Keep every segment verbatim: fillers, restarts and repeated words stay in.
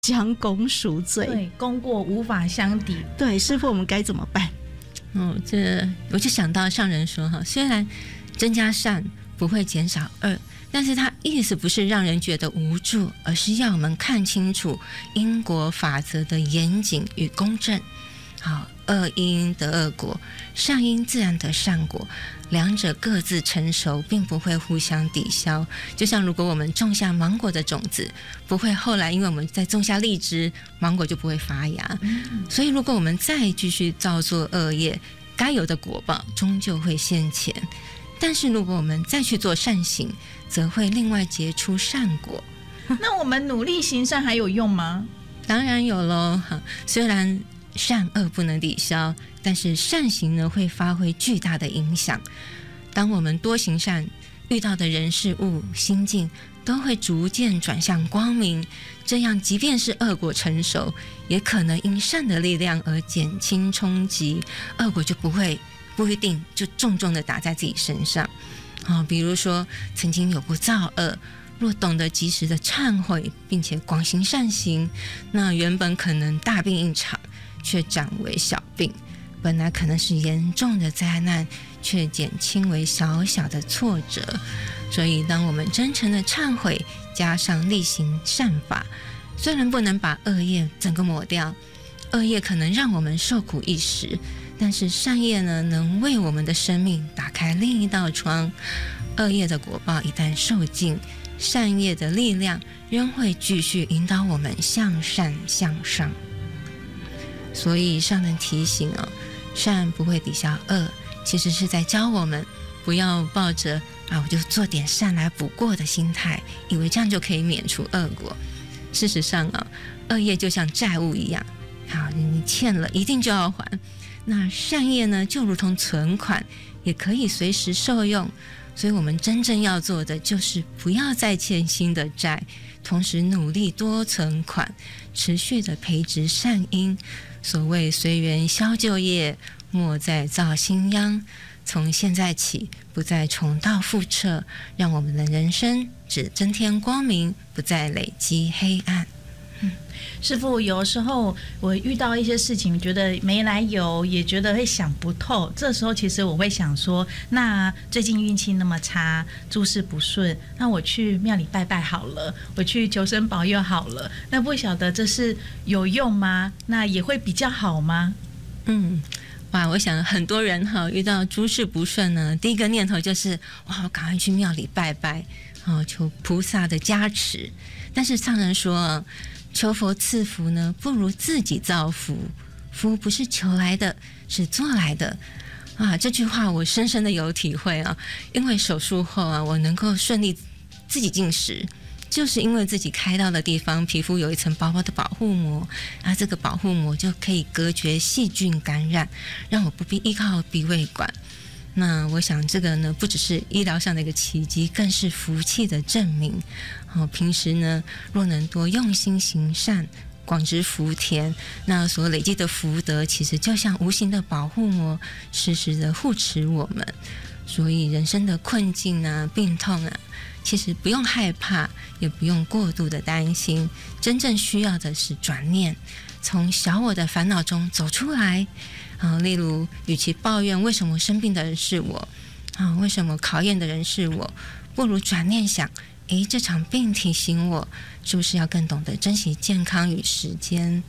将功赎罪， 对，功过无法相抵。 对，师父，我们该怎么办？ 哦，这我就想到上人说哈，虽然增加善不会减少恶，但是他意思不是让人觉得无助，而是要我们看清楚因果法则的严谨与公正。好，恶因得恶果，善因自然得善果，两者各自成熟，并不会互相抵消。就像如果我们种下芒果的种子，不会后来因为我们再种下荔枝，芒果就不会发芽。嗯、所以如果我们再继续造作恶业，该有的果报终究会现前。但是如果我们再去做善行，则会另外结出善果。 那我们努力行善还有用吗？ 当然有咯，虽然善恶不能抵消，但是善行呢会发挥巨大的影响。当我们多行善，遇到的人事物心境都会逐渐转向光明，这样即便是恶果成熟，也可能因善的力量而减轻冲击，恶果就不会不一定就重重的打在自己身上。哦，比如说曾经有过造恶，若懂得及时的忏悔，并且广行善行，那原本可能大病一场，却转为小病，本来可能是严重的灾难，却减轻为小小的挫折。所以当我们真诚的忏悔，加上力行善法，虽然不能把恶业整个抹掉，恶业可能让我们受苦一时，但是善业呢，能为我们的生命打开另一道窗。恶业的果报一旦受尽，善业的力量仍会继续引导我们向善向上。所以上人提醒哦，善不会抵消恶，其实是在教我们不要抱着啊我就做点善来补过的心态，以为这样就可以免除恶果。事实上啊，恶业就像债务一样，好，你欠了一定就要还。那善业呢，就如同存款，也可以随时受用。所以我们真正要做的就是不要再欠新的债，同时努力多存款，持续的培植善因。所谓随缘消旧业，莫再造新殃。从现在起，不再重蹈覆辙，让我们的人生只增添光明，不再累积黑暗。 嗯，师父，有时候我遇到一些事情，觉得没来由，也觉得会想不透。这时候其实我会想说，那最近运气那么差，诸事不顺，那我去庙里拜拜好了，我去求神保佑好了。那不晓得这是有用吗？那也会比较好吗？ 嗯。哇，我想很多人哈遇到诸事不顺呢，第一个念头就是哇，我赶快去庙里拜拜，哦，求菩萨的加持。但是上人说，求佛赐福呢，不如自己造福。福不是求来的，是做来的。啊，这句话我深深的有体会啊，因为手术后啊，我能够顺利自己进食。就是因为自己开刀的地方皮肤有一层薄薄的保护膜，啊，这个保护膜就可以隔绝细菌感染，让我不必依靠鼻胃管。那我想这个呢，不只是医疗上的一个奇迹，更是福气的证明。哦，平时呢，若能多用心行善，广植福田，那所累积的福德，其实就像无形的保护膜，时时的护持我们。所以人生的困境啊、病痛啊，其实不用害怕，也不用过度的担心，真正需要的是转念，从小我的烦恼中走出来。啊，例如，与其抱怨为什么生病的人是我，啊，为什么考验的人是我，不如转念想，诶，这场病提醒我，是不是要更懂得珍惜健康与时间？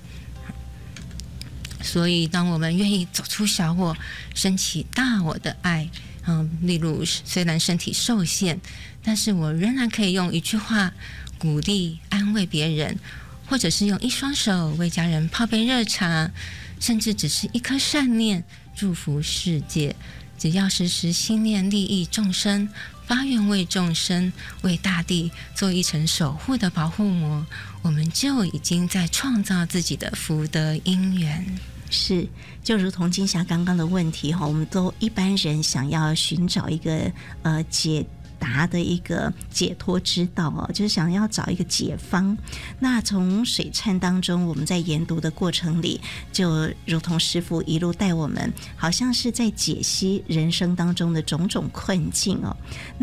所以，当我们愿意走出小我，升起大我的爱。嗯，例如虽然身体受限，但是我仍然可以用一句话鼓励安慰别人，或者是用一双手为家人泡杯热茶，甚至只是一颗善念祝福世界。只要时时心念利益众生，发愿为众生、为大地做一层守护的保护膜，我们就已经在创造自己的福德因缘。 是，就如同金霞刚刚的问题哈，我们都一般人想要寻找一个呃解答的一个解脱之道哦，就是想要找一个解方。那从水忏当中，我们在研读的过程里，就如同师父一路带我们，好像是在解析人生当中的种种困境哦。那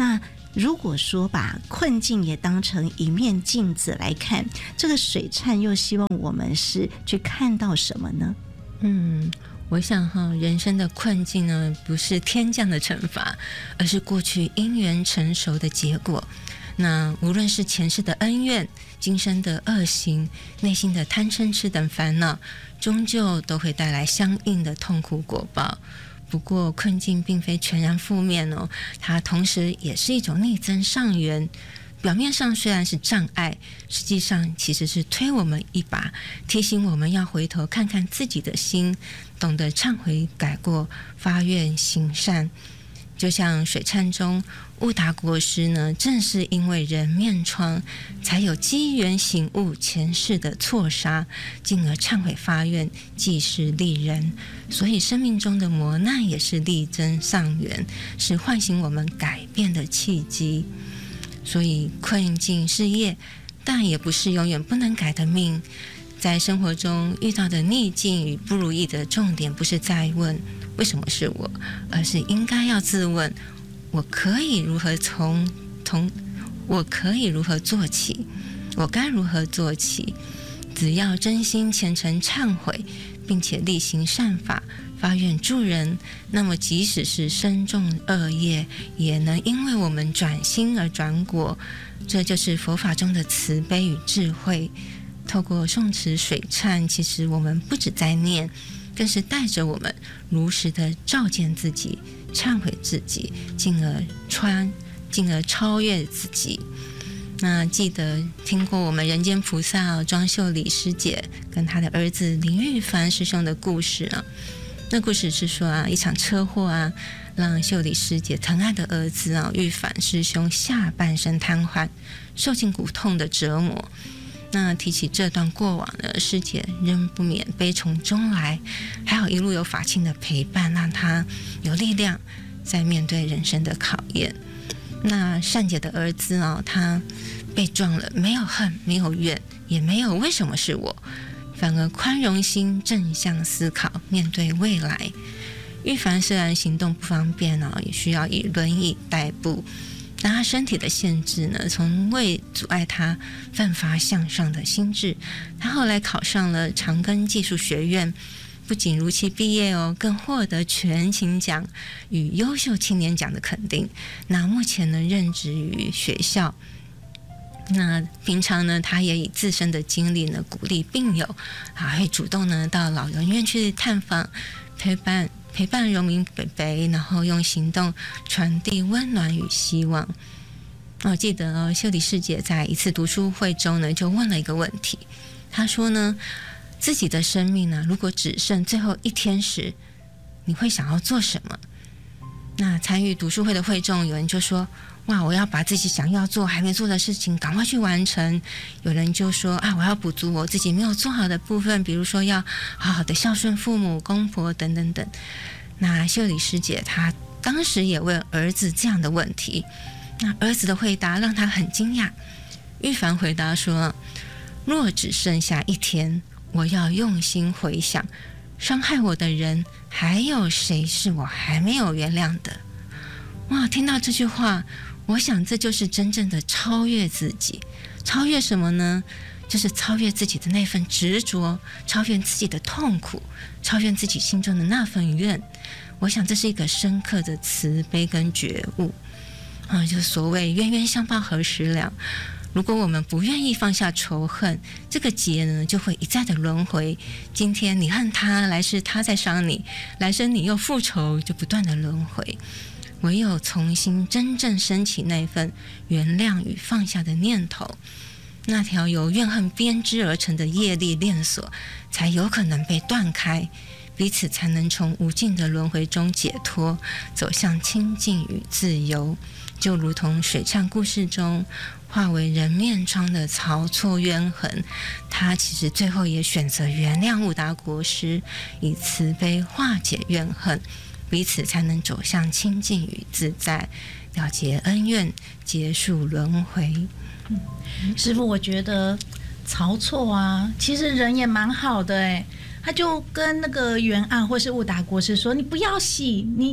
如果说把困境也当成一面镜子来看，这个水忏又希望我们是去看到什么呢？ 嗯，我想哈，人生的困境呢，不是天降的惩罚，而是过去因缘成熟的结果。那无论是前世的恩怨、今生的恶行、内心的贪嗔痴等烦恼，终究都会带来相应的痛苦果报。不过困境并非全然负面哦，它同时也是一种逆增上缘。表面上虽然是障碍，实际上其实是推我们一把，提醒我们要回头看看自己的心，懂得忏悔改过，发愿行善。就像水忏中悟达国师呢，正是因为人面疮，才有机缘醒悟前世的错杀，进而忏悔发愿，济世利人。所以生命中的磨难也是力增上缘，是唤醒我们改变的契机。所以困境是业，但也不是永远不能改的命。在生活中遇到的逆境与不如意的重点，不是在问为什么是我，而是应该要自问，我可以如何从从我可以如何做起，我该如何做起。只要真心虔诚忏悔，并且力行善法，发愿助人，那么即使是身中恶业，也能因为我们转心而转果。这就是佛法中的慈悲与智慧。透过诵持水忏，其实我们不只在念，更是带着我们如实的照见自己，忏悔自己，进而穿进而超越自己。那记得听过我们人间菩萨庄秀礼师姐跟她的儿子林玉凡师兄的故事啊。那故事是说啊，一场车祸啊，让秀礼师姐疼爱的儿子啊玉凡师兄下半身瘫痪，受尽骨痛的折磨。那提起这段过往呢，师姐仍不免悲从中来，还有一路有法亲的陪伴，让她有力量在面对人生的考验。那善姐的儿子啊，他被撞了，没有恨，没有怨，也没有为什么是我，反而宽容心，正向思考，面对未来。玉凡虽然行动不方便啊，也需要以轮椅代步，但他身体的限制呢，从未阻碍他奋发向上的心智。他后来考上了长庚技术学院，不仅如期毕业哦，更获得全勤奖与优秀青年奖的肯定。那目前呢，任职于学校。那平常呢，他也以自身的经历呢，鼓励病友，还会主动呢到老人院去探访，陪伴陪伴荣民北北，然后用行动传递温暖与希望。我记得哦，秀礼师姐在一次读书会中呢，就问了一个问题，她说呢，自己的生命呢，如果只剩最后一天时，你会想要做什么？那参与读书会的会众，有人就说，哇，我要把自己想要做还没做的事情赶快去完成。有人就说啊，我要补足我自己没有做好的部分，比如说要好好的孝顺父母、公婆等等等。那秀礼师姐她当时也问儿子这样的问题，那儿子的回答让他很惊讶。玉凡回答说，若只剩下一天，我要用心回想，伤害我的人还有谁是我还没有原谅的。哇，听到这句话，我想这就是真正的超越自己。超越什么呢？就是超越自己的那份执着，超越自己的痛苦，超越自己心中的那份怨。我想这是一个深刻的慈悲跟觉悟啊，就所谓冤冤相报何时了。如果我们不愿意放下仇恨，这个结呢就会一再的轮回。今天你恨他，来世他再伤你，来生你又复仇，就不断的轮回。唯有重新真正升起那份原谅与放下的念头，那条由怨恨编织而成的业力链锁才有可能被断开，彼此才能从无尽的轮回中解脱，走向清净与自由。就如同水忏故事中化为人面疮的曹错冤痕，他其实最后也选择原谅悟达国师，以慈悲化解怨恨，彼此才能走向清净与自在，了结恩怨，结束轮回。 嗯，师父，我觉得曹错啊，其实人也蛮好的哎，他就跟那个袁案或是悟达国师说，你不要洗，你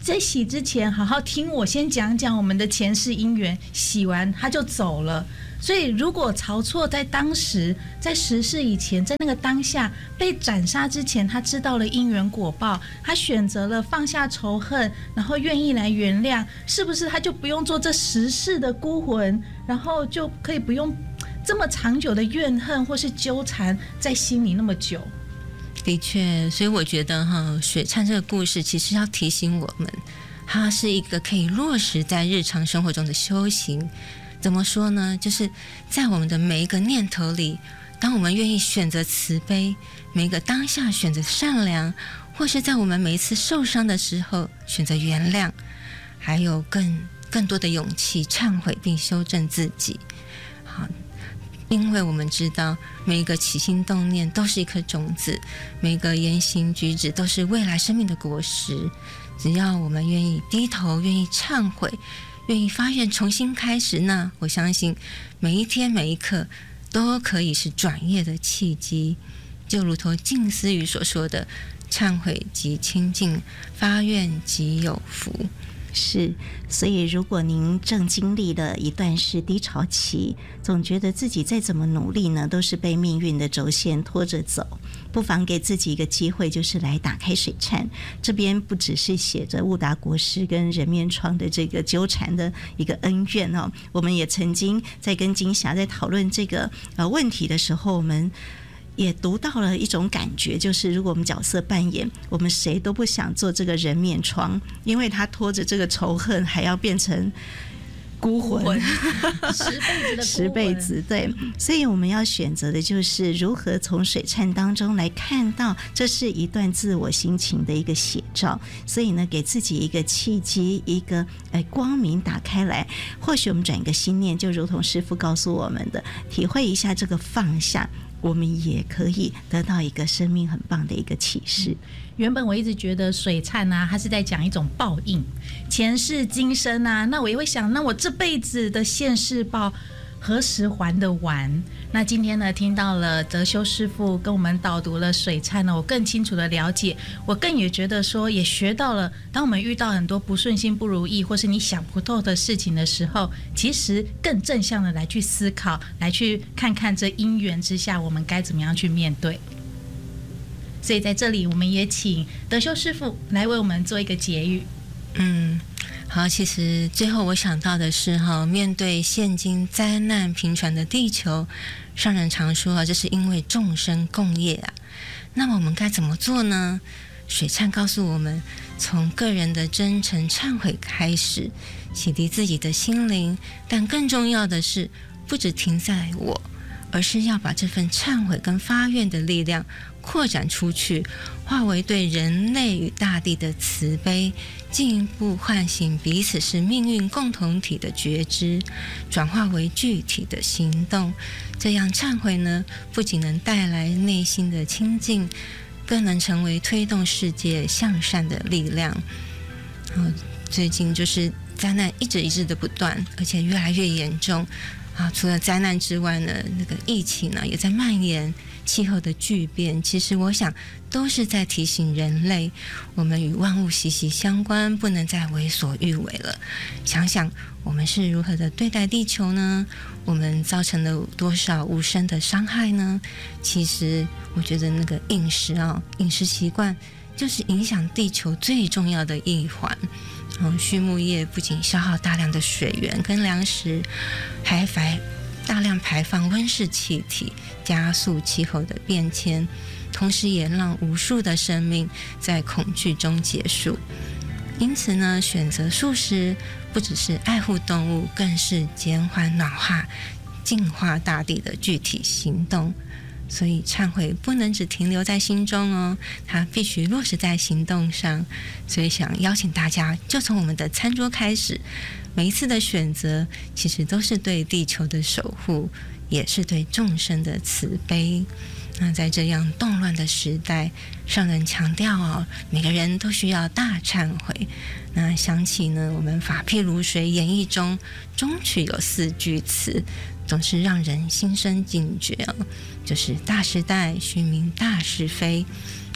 在洗之前好好听我先讲讲我们的前世因缘，洗完他就走了。所以如果晁错在当时在十世以前，在那个当下被斩杀之前，他知道了因缘果报，他选择了放下仇恨，然后愿意来原谅，是不是他就不用做这十世的孤魂，然后就可以不用这么长久的怨恨或是纠缠在心里那么久？ 的确，所以我觉得哈，水忏这个故事其实要提醒我们，它是一个可以落实在日常生活中的修行。怎么说呢？就是在我们的每一个念头里，当我们愿意选择慈悲，每一个当下选择善良，或是在我们每一次受伤的时候选择原谅，还有更更多的勇气忏悔并修正自己。好，因为我们知道每一个起心动念都是一颗种子，每一个言行举止都是未来生命的果实。只要我们愿意低头，愿意忏悔，愿意发愿重新开始，那我相信每一天每一刻都可以是转业的契机。就如同静思语所说的，忏悔即清净，发愿即有福。 是，所以如果您正经历了一段是低潮期，总觉得自己再怎么努力呢，都是被命运的轴线拖着走，不妨给自己一个机会，就是来打开水忏。这边不只是写着悟达国师跟人面疮的这个纠缠的一个恩怨哦，我们也曾经在跟金霞在讨论这个呃问题的时候，我们也读到了一种感觉，就是如果我们角色扮演，我们谁都不想做这个人面疮，因为他拖着这个仇恨还要变成孤魂， 十辈子的孤魂， 十辈子，对，所以我们要选择的就是如何从水忏当中来看到这是一段自我心情的一个写照。所以呢，给自己一个契机，一个哎光明打开来，或许我们转一个心念，就如同师父告诉我们的，体会一下这个放下，我们也可以得到一个生命很棒的一个启示。 原本我一直觉得水忏啊，它是在讲一种报应，前世今生啊，那我也会想，那我这辈子的现世报何时还得完？那今天呢，听到了德修师父跟我们导读了水忏呢，我更清楚的了解，我更也觉得说，也学到了，当我们遇到很多不顺心、不如意，或是你想不透的事情的时候，其实更正向的来去思考，来去看看这因缘之下，我们该怎么样去面对。所以在这里，我们也请德修师父来为我们做一个结语。 嗯，好，其实最后我想到的是哈，面对现今灾难频传的地球，上人常说啊，这是因为众生共业啊。那么我们该怎么做呢？水忏告诉我们，从个人的真诚忏悔开始，洗涤自己的心灵，但更重要的是，不只停在我，而是要把这份忏悔跟发愿的力量扩展出去，化为对人类与大地的慈悲，进一步唤醒彼此是命运共同体的觉知，转化为具体的行动。这样忏悔呢，不仅能带来内心的清净，更能成为推动世界向善的力量。哦，最近就是灾难一直一直的不断，而且越来越严重啊！除了灾难之外呢，那个疫情呢也在蔓延，气候的巨变，其实我想都是在提醒人类，我们与万物息息相关，不能再为所欲为了。想想我们是如何的对待地球呢？我们造成了多少无声的伤害呢？其实我觉得那个饮食啊，饮食习惯就是影响地球最重要的一环。嗯，畜牧业不仅消耗大量的水源跟粮食，还排大量排放温室气体，加速气候的变迁，同时也让无数的生命在恐惧中结束。因此呢，选择素食不只是爱护动物，更是减缓暖化、净化大地的具体行动。所以忏悔不能只停留在心中哦，它必须落实在行动上。所以想邀请大家，就从我们的餐桌开始，每一次的选择其实都是对地球的守护，也是对众生的慈悲。那在这样动乱的时代，上人强调哦，每个人都需要大忏悔。那想起呢，我们法譬如水演义中中曲有四句词，总是让人心生警觉哦，就是大时代须明大是非，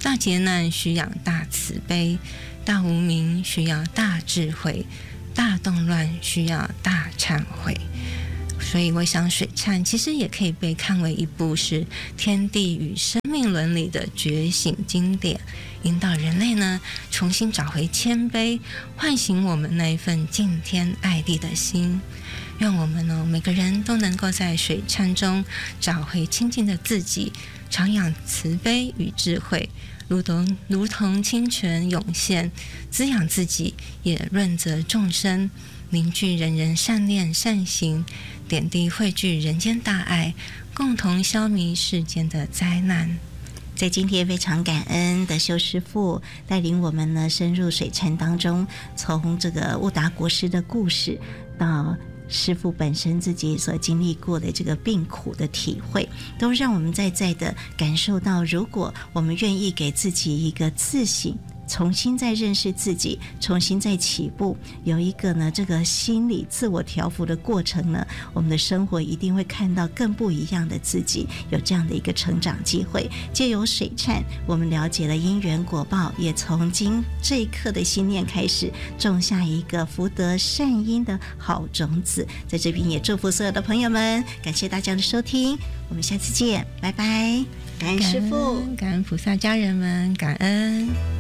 大劫难需要大慈悲，大无明需要大智慧，大动乱需要大忏悔。所以我想水忏其实也可以被看为一部是天地与生命伦理的觉醒经典，引导人类呢重新找回谦卑，唤醒我们那一份敬天爱地的心。愿我们呢每个人都能够在水忏中找回清净的自己，徜徉慈悲与智慧，如同如同清泉涌现，滋养自己，也润泽众生，凝聚人人善念善行，点滴汇聚人间大爱，共同消弭世间的灾难。 在今天非常感恩的修师父带领我们呢深入水忏当中，从这个悟达国师的故事到师父本身自己所经历过的这个病苦的体会，都让我们在在的感受到，如果我们愿意给自己一个自省，重新再认识自己，重新再起步，有一个呢这个心理自我调服的过程呢，我们的生活一定会看到更不一样的自己，有这样的一个成长机会。借由水忏，我们了解了因缘果报，也从今这一刻的心念开始，种下一个福德善因的好种子。在这边也祝福所有的朋友们，感谢大家的收听，我们下次见，拜拜。感恩师父， 感恩菩萨家人们，感恩。